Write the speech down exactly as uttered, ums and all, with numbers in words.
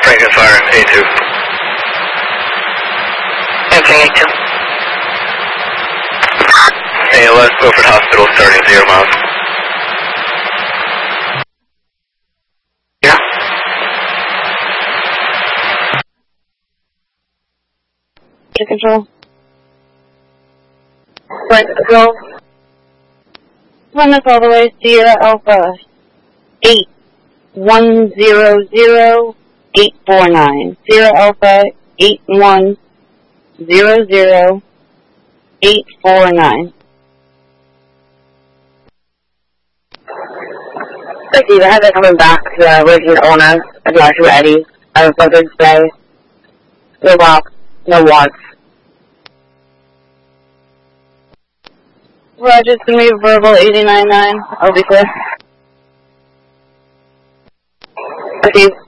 Frankenfire, A two. Answering A two. A eleven, Beaufort Hospital, starting zero miles. Yeah. Flight control. Flight control. Run this all the way, Sierra Alpha eight one zero zero eight four nine. Sierra Alpha eight one zero zero eight four nine. So Steve, I have it coming back to the original owner of Joshua Eddy. I was so good today. No walks, no walks. Roger, it's going to be verbal eighty-nine nine. I'll be clear. Okay.